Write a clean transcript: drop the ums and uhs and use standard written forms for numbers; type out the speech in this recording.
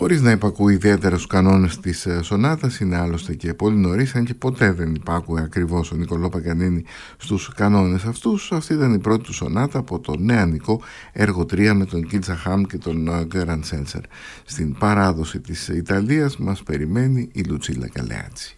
χωρίς να υπακούει ιδιαίτερα στους κανόνες της σονάτας. Είναι άλλωστε και πολύ νωρίς, αν και ποτέ δεν υπάκουε ακριβώς ο Νικολό Παγκανίνη στους κανόνες αυτούς. Αυτή ήταν η πρώτη του σονάτα από το νεανικό έργο 3 με τον Κίτσα Χάμ και τον Γκέραν Σέλσερ. Στην παράδοση της Ιταλίας μας περιμένει η Λουτσίλα Καλεάτσι.